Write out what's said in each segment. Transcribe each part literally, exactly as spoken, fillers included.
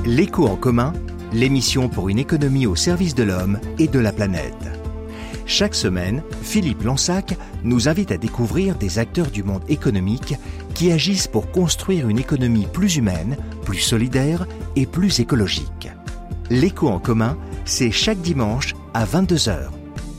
L'écho en commun, l'émission pour une économie au service de l'homme et de la planète. Chaque semaine, Philippe Lansac nous invite à découvrir des acteurs du monde économique qui agissent pour construire une économie plus humaine, plus solidaire et plus écologique. L'écho en commun, c'est chaque dimanche à vingt-deux heures.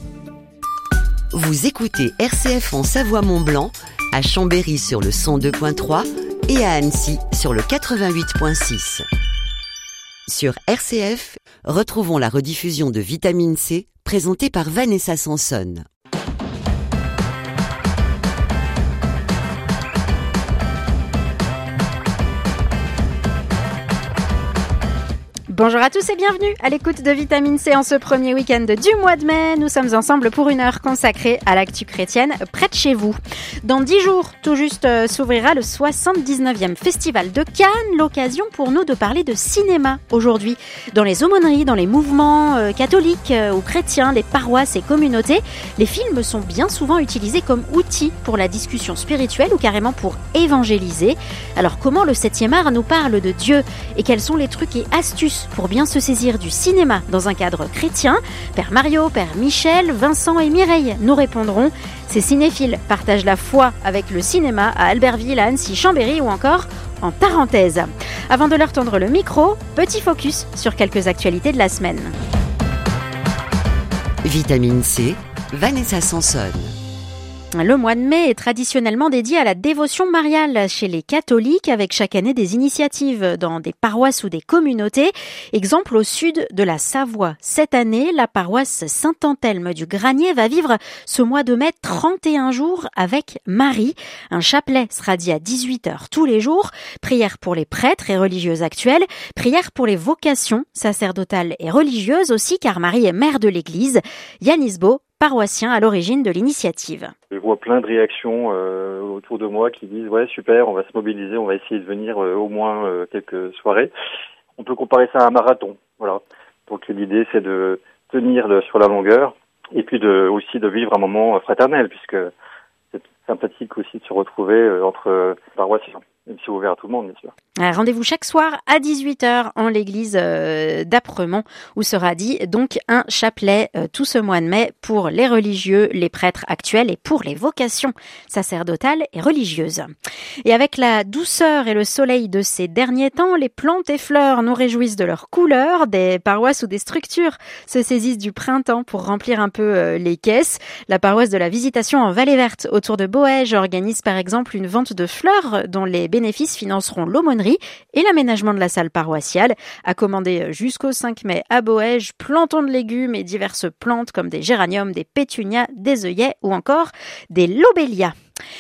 Vous écoutez R C F en Savoie-Mont-Blanc, à Chambéry sur le cent deux point trois et à Annecy sur le quatre-vingt-huit point six. Sur R C F, retrouvons la rediffusion de Vitamine C, présentée par Vanessa Sanson. Bonjour à tous et bienvenue à l'écoute de Vitamine C en ce premier week-end du mois de mai. Nous sommes ensemble pour une heure consacrée à l'actu chrétienne près de chez vous. Dans dix jours, tout juste euh, s'ouvrira le soixante-dix-neuvième Festival de Cannes, l'occasion pour nous de parler de cinéma aujourd'hui. Dans les aumôneries, dans les mouvements euh, catholiques euh, ou chrétiens, les paroisses et communautés, les films sont bien souvent utilisés comme outils pour la discussion spirituelle ou carrément pour évangéliser. Alors comment le septième art nous parle de Dieu et quels sont les trucs et astuces pour bien se saisir du cinéma dans un cadre chrétien? Père Mario, Père Michel, Vincent et Mireille nous répondront. Ces cinéphiles partagent la foi avec le cinéma à Albertville, à Annecy, Chambéry ou encore en Tarentaise. Avant de leur tendre le micro, petit focus sur quelques actualités de la semaine. Vitamine C, Vanessa Sanson. Le mois de mai est traditionnellement dédié à la dévotion mariale chez les catholiques, avec chaque année des initiatives dans des paroisses ou des communautés. Exemple au sud de la Savoie. Cette année, la paroisse Saint-Anthelme du Granier va vivre ce mois de mai trente et un jours avec Marie. Un chapelet sera dit à dix-huit heures tous les jours. Prière pour les prêtres et religieuses actuels. Prière pour les vocations sacerdotales et religieuses aussi, car Marie est mère de l'Église. Yann Isbo, paroissien à l'origine de l'initiative. Je vois plein de réactions euh, autour de moi qui disent « Ouais, super, on va se mobiliser, on va essayer de venir euh, au moins euh, quelques soirées ». On peut comparer ça à un marathon, voilà. Donc l'idée, c'est de tenir le, sur la longueur et puis de, aussi de vivre un moment fraternel, puisque c'est sympathique aussi de se retrouver euh, entre euh, paroissiens. Même si ouvert à tout le monde, bien sûr. Rendez-vous chaque soir à dix-huit heures en l'église euh, d'Apremont, où sera dit donc un chapelet euh, tout ce mois de mai pour les religieux, les prêtres actuels et pour les vocations sacerdotales et religieuses. Et avec la douceur et le soleil de ces derniers temps, les plantes et fleurs nous réjouissent de leurs couleurs. Des paroisses ou des structures se saisissent du printemps pour remplir un peu euh, les caisses. La paroisse de la Visitation en Vallée Verte, autour de Boège, organise par exemple une vente de fleurs dont les bénéfices financeront l'aumônerie et l'aménagement de la salle paroissiale. À commander jusqu'au cinq mai à Boège, plantons de légumes et diverses plantes comme des géraniums, des pétunias, des œillets ou encore des lobélias.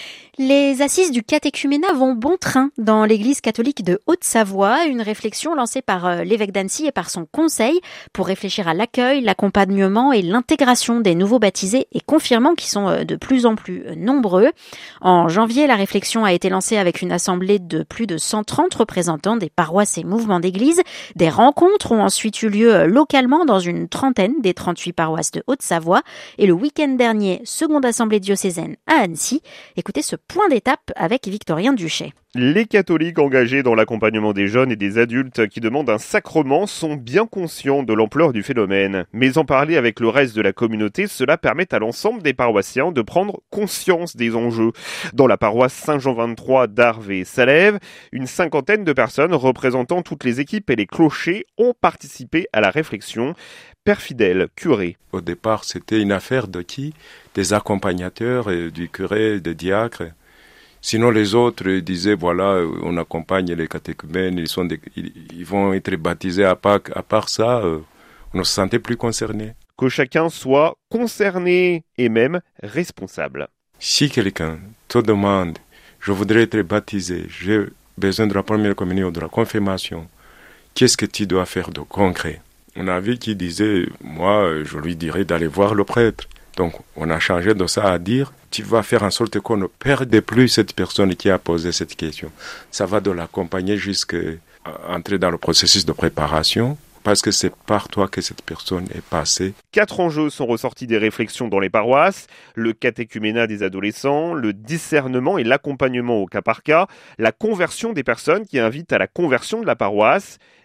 Les assises du catéchuménat vont bon train dans l'église catholique de Haute-Savoie, une réflexion lancée par l'évêque d'Annecy et par son conseil pour réfléchir à l'accueil, l'accompagnement et l'intégration des nouveaux baptisés et confirmants qui sont de plus en plus nombreux. En janvier, la réflexion a été lancée avec une assemblée de plus de cent trente représentants des paroisses et mouvements d'église. Des rencontres ont ensuite eu lieu localement dans une trentaine des trente-huit paroisses de Haute-Savoie. Et le week-end dernier, seconde assemblée diocésaine à Annecy. Écoutez ce point d'étape avec Victorien Duchet. Les catholiques engagés dans l'accompagnement des jeunes et des adultes qui demandent un sacrement sont bien conscients de l'ampleur du phénomène. Mais en parler avec le reste de la communauté, cela permet à l'ensemble des paroissiens de prendre conscience des enjeux. Dans la paroisse Saint-Jean vingt-trois d'Arves et Salève, une cinquantaine de personnes représentant toutes les équipes et les clochers ont participé à la réflexion. Père Fidèle, curé. Au départ, c'était une affaire de qui? Des accompagnateurs, du curé, des diacres. Sinon, les autres disaient, voilà, on accompagne les catéchumènes, ils, sont des, ils, ils vont être baptisés à part, à part ça, euh, on ne se sentait plus concernés. Que chacun soit concerné et même responsable. Si quelqu'un te demande, je voudrais être baptisé, j'ai besoin de la première communion, de la confirmation, qu'est-ce que tu dois faire de concret? On a vu qui disait, moi, je lui dirais d'aller voir le prêtre. Donc, on a changé de ça à dire, tu vas faire en sorte qu'on ne perde plus cette personne qui a posé cette question. Ça va de l'accompagner jusqu'à entrer dans le processus de préparation, parce que c'est par toi que cette personne est passée. Quatre enjeux sont ressortis des réflexions dans les paroisses, le catéchuménat des adolescents, le discernement et l'accompagnement au cas par cas, la conversion des personnes qui invitent à la conversion de la paroisse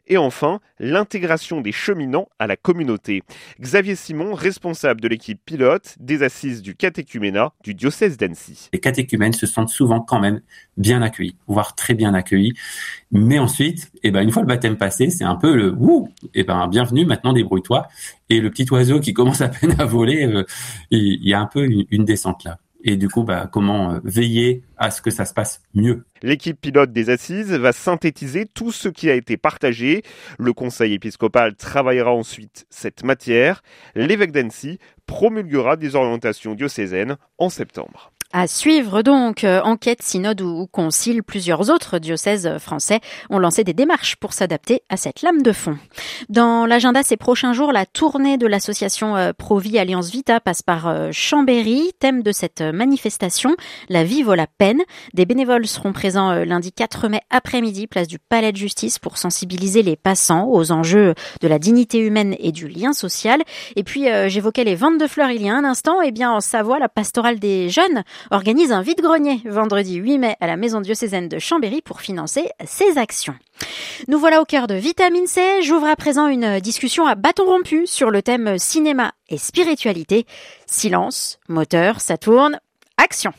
Et enfin, l'intégration des cheminants à la communauté. Xavier Simon, responsable de l'équipe pilote des assises du catéchuménat du diocèse d'Annecy. Les catéchumènes se sentent souvent quand même bien accueillis, voire très bien accueillis. Mais ensuite, eh ben, une fois le baptême passé, c'est un peu le « ouh, eh ben, bienvenue, maintenant débrouille-toi ». Et le petit oiseau qui commence à peine à voler, euh, il y a un peu une, une descente là. Et du coup, bah, comment veiller à ce que ça se passe mieux. L'équipe pilote des assises va synthétiser tout ce qui a été partagé. Le conseil épiscopal travaillera ensuite cette matière. L'évêque d'Annecy promulguera des orientations diocésaines en septembre. À suivre donc, euh, enquête, synode ou concile, plusieurs autres diocèses français ont lancé des démarches pour s'adapter à cette lame de fond. Dans l'agenda ces prochains jours, la tournée de l'association euh, Pro-Vie Alliance Vita passe par euh, Chambéry. Thème de cette manifestation, la vie vaut la peine. Des bénévoles seront présents euh, lundi quatre mai après-midi, place du Palais de Justice, pour sensibiliser les passants aux enjeux de la dignité humaine et du lien social. Et puis, euh, j'évoquais les ventes de fleurs il y a un instant. Eh bien, en Savoie, la pastorale des jeunes organise un vide-grenier vendredi huit mai à la maison diocésaine de Chambéry pour financer ses actions. Nous voilà au cœur de Vitamine C. J'ouvre à présent une discussion à bâton rompu sur le thème cinéma et spiritualité. Silence, moteur, ça tourne, action.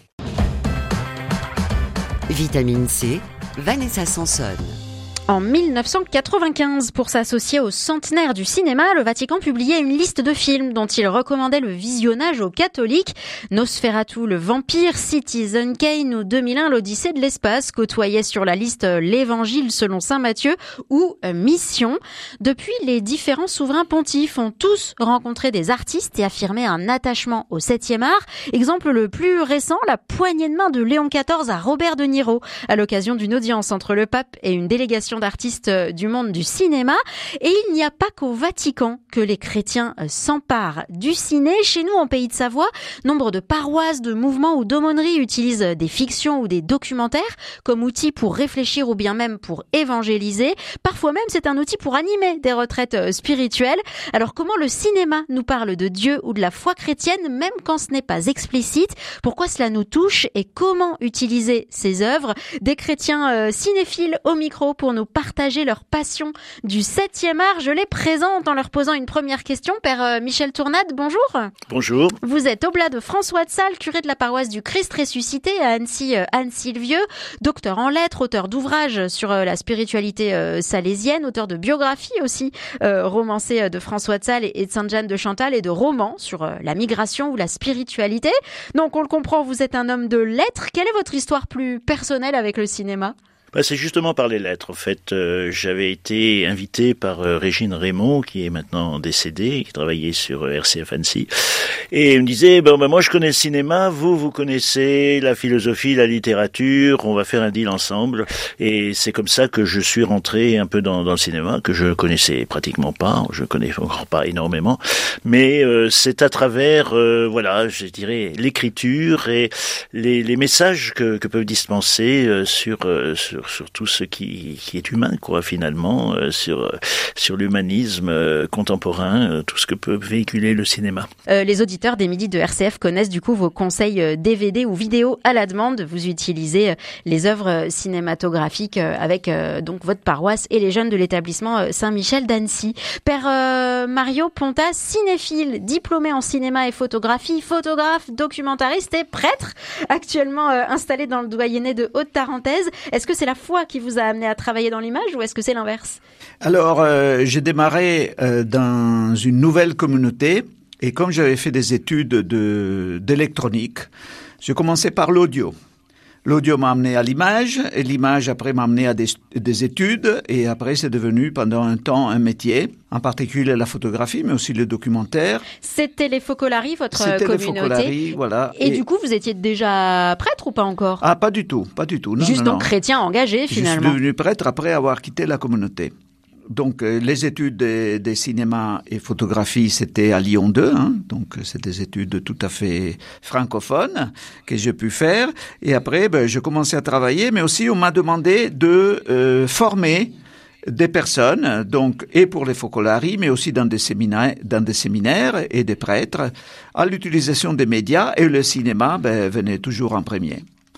Vitamine C, Vanessa Sanson. En mille neuf cent quatre-vingt-quinze, pour s'associer au centenaire du cinéma, le Vatican publiait une liste de films dont il recommandait le visionnage aux catholiques. Nosferatu, le vampire, Citizen Kane ou deux mille un, l'Odyssée de l'espace côtoyaient sur la liste l'Évangile selon saint Matthieu ou Mission. Depuis, les différents souverains pontifes ont tous rencontré des artistes et affirmé un attachement au septième art. Exemple le plus récent, la poignée de main de Léon quatorze à Robert De Niro, à l'occasion d'une audience entre le pape et une délégation d'artistes du monde du cinéma. Et il n'y a pas qu'au Vatican que les chrétiens s'emparent du ciné. Chez nous, en Pays de Savoie, nombre de paroisses, de mouvements ou d'aumôneries utilisent des fictions ou des documentaires comme outil pour réfléchir ou bien même pour évangéliser. Parfois même, c'est un outil pour animer des retraites spirituelles. Alors, comment le cinéma nous parle de Dieu ou de la foi chrétienne, même quand ce n'est pas explicite? Pourquoi cela nous touche et comment utiliser ces œuvres? Des chrétiens euh, cinéphiles au micro pour nous partager leur passion du septième art. Je les présente en leur posant une première question. Père euh, Michel Tournade, bonjour. Bonjour. Vous êtes oblat de François de Sales, curé de la paroisse du Christ ressuscité à Annecy, euh, Anne-Sylvieux, docteur en lettres, auteur d'ouvrages sur euh, la spiritualité euh, salésienne, auteur de biographies aussi euh, romancées euh, de François de Sales et, et de Sainte-Jeanne de Chantal et de romans sur euh, la migration ou la spiritualité. Donc on le comprend, vous êtes un homme de lettres. Quelle est votre histoire plus personnelle avec le cinéma ? Bah, c'est justement par les lettres. En fait, euh, j'avais été invité par euh, Régine Raymond, qui est maintenant décédée, qui travaillait sur euh, R C F Annecy, et elle me disait, bon, bah, moi je connais le cinéma, vous, vous connaissez la philosophie, la littérature, on va faire un deal ensemble. Et c'est comme ça que je suis rentré un peu dans, dans le cinéma, que je connaissais pratiquement pas, je connais encore pas énormément, mais euh, c'est à travers, euh, voilà, je dirais, l'écriture et les, les messages que, que peuvent dispenser euh, sur, euh, sur sur tout ce qui, qui est humain, quoi, finalement, euh, sur, euh, sur l'humanisme euh, contemporain, euh, tout ce que peut véhiculer le cinéma. Euh, les auditeurs des Midis de R C F connaissent du coup vos conseils euh, D V D ou vidéo à la demande. Vous utilisez euh, les œuvres cinématographiques euh, avec euh, donc votre paroisse et les jeunes de l'établissement euh, Saint-Michel d'Annecy. Père euh, Mario Ponta, cinéphile, diplômé en cinéma et photographie, photographe, documentariste et prêtre, actuellement euh, installé dans le doyenné de Haute-Tarentaise. Est-ce que c'est la foi qui vous a amené à travailler dans l'image ou est-ce que c'est l'inverse? Alors, euh, j'ai démarré euh, dans une nouvelle communauté et comme j'avais fait des études de, d'électronique, j'ai commencé par l'audio. L'audio m'a amené à l'image et l'image après m'a amené à des, des études et après c'est devenu pendant un temps un métier, en particulier la photographie mais aussi le documentaire. C'était les Focolari, votre C'était communauté. les Focolari, voilà. Et, et du coup, vous étiez déjà prêtre ou pas encore? Ah, pas du tout, pas du tout. Non, Juste non, donc non. chrétien engagé finalement. Je suis devenu prêtre après avoir quitté la communauté. Donc, euh, les études des de cinéma et photographie, c'était à Lyon deux, hein, donc c'est des études tout à fait francophones que j'ai pu faire. Et après, ben, je commençais à travailler, mais aussi on m'a demandé de euh, former des personnes, donc et pour les focolari, mais aussi dans des séminaires, dans des séminaires et des prêtres, à l'utilisation des médias. Et le cinéma, ben, venait toujours en premier.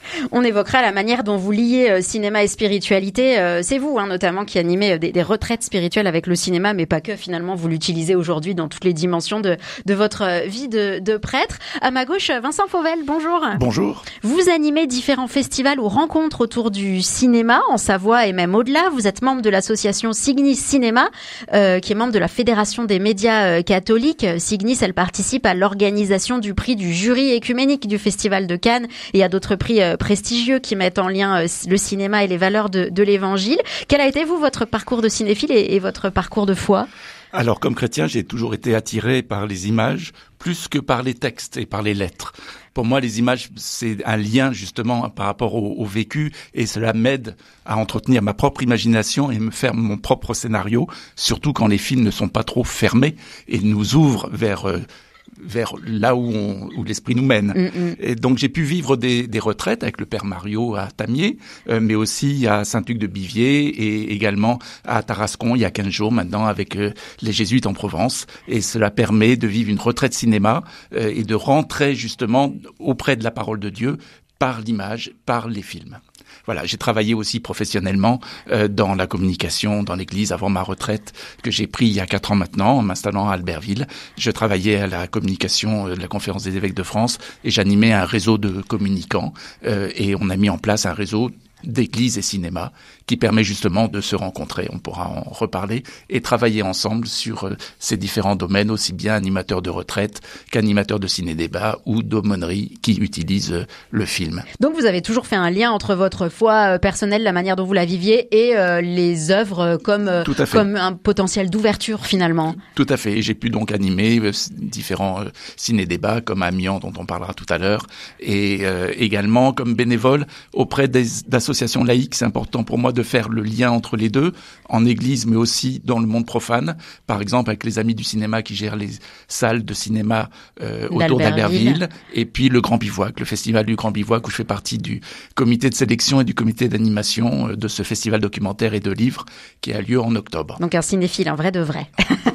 On évoquera la manière dont vous liez euh, cinéma et spiritualité. Euh, c'est vous, hein, notamment, qui animez euh, des, des retraites spirituelles avec le cinéma, mais pas que. Finalement, vous l'utilisez aujourd'hui dans toutes les dimensions de, de votre euh, vie de, de prêtre. À ma gauche, Vincent Fauvel, bonjour. Bonjour. Vous animez différents festivals ou rencontres autour du cinéma, en Savoie et même au-delà. Vous êtes membre de l'association Signis Cinéma, euh, qui est membre de la Fédération des médias euh, catholiques. Signis, elle participe à l'organisation du prix du jury écuménique du Festival de Cannes et à d'autres prix euh, prestigieux qui mettent en lien euh, le cinéma et les valeurs de, de l'Évangile. Quel a été, vous, votre parcours de cinéphile et, et votre parcours de foi ? Alors, comme chrétien, j'ai toujours été attiré par les images plus que par les textes et par les lettres. Pour moi, les images, c'est un lien justement par rapport au, au vécu et cela m'aide à entretenir ma propre imagination et me faire mon propre scénario, surtout quand les films ne sont pas trop fermés et nous ouvrent vers... Euh, vers là où, on, où l'esprit nous mène. Mm-hmm. Et donc j'ai pu vivre des, des retraites avec le Père Mario à Tamier, euh, mais aussi à Saint-Hugues-de-Biviers et également à Tarascon il y a quinze jours maintenant avec euh, les Jésuites en Provence. Et cela permet de vivre une retraite cinéma euh, et de rentrer justement auprès de la parole de Dieu par l'image, par les films. Voilà, j'ai travaillé aussi professionnellement euh, dans la communication, dans l'église avant ma retraite que j'ai pris il y a quatre ans maintenant en m'installant à Albertville. Je travaillais à la communication de la Conférence des évêques de France et j'animais un réseau de communicants euh, et on a mis en place un réseau d'église et cinéma qui permet justement de se rencontrer, on pourra en reparler, et travailler ensemble sur euh, ces différents domaines, aussi bien animateurs de retraite qu'animateurs de ciné-débat ou d'aumônerie qui utilisent euh, le film. Donc vous avez toujours fait un lien entre votre foi euh, personnelle, la manière dont vous la viviez, et euh, les œuvres euh, comme, euh, comme un potentiel d'ouverture finalement. Tout à fait, et j'ai pu donc animer euh, différents euh, ciné-débats comme Amiens dont on parlera tout à l'heure, et euh, également comme bénévole auprès des, d'associations laïques. C'est important pour moi de faire le lien entre les deux, en église mais aussi dans le monde profane, par exemple avec les Amis du cinéma qui gèrent les salles de cinéma euh, autour d'Albertville, et puis le Grand Bivouac, le festival du Grand Bivouac où je fais partie du comité de sélection et du comité d'animation de ce festival documentaire et de livres qui a lieu en octobre. Donc un cinéphile, un vrai de vrai.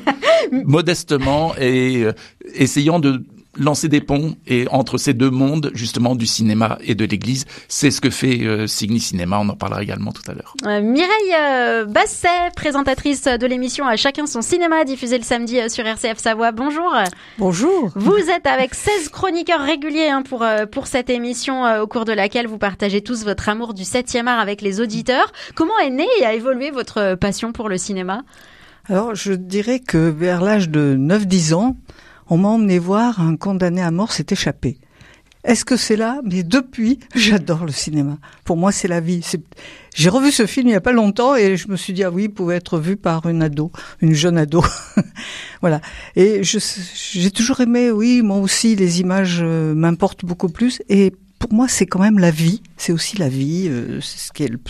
Modestement et euh, essayant de lancer des ponts et entre ces deux mondes justement du cinéma et de l'église, c'est ce que fait euh, Signis Cinéma, on en parlera également tout à l'heure. Euh, Mireille euh, Basset, présentatrice de l'émission À chacun son cinéma, diffusée le samedi euh, sur R C F Savoie. Bonjour. Bonjour. Vous êtes avec seize chroniqueurs réguliers hein, pour euh, pour cette émission euh, au cours de laquelle vous partagez tous votre amour du septième art avec les auditeurs. Comment est née et a évolué votre passion pour le cinéma ? Alors, je dirais que vers l'âge de neuf dix ans, on m'a emmené voir un condamné à mort s'est échappé. Est-ce que c'est là ? Mais depuis, j'adore le cinéma. Pour moi, c'est la vie. C'est... J'ai revu ce film il y a pas longtemps et je me suis dit, ah oui, il pouvait être vu par une ado, une jeune ado. Voilà. Et je, j'ai toujours aimé, oui, moi aussi, les images euh, m'importent beaucoup plus. Et pour moi, c'est quand même la vie. C'est aussi la vie. Euh, c'est ce qui est le